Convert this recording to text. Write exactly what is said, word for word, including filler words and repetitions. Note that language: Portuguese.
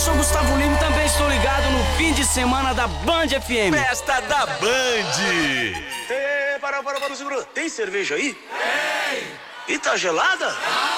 sou Gustavo Lima e também estou ligado no fim de semana da Band F M. Festa da Band. Ei, para, para, para, segura. Tem cerveja aí? Tem. E tá gelada?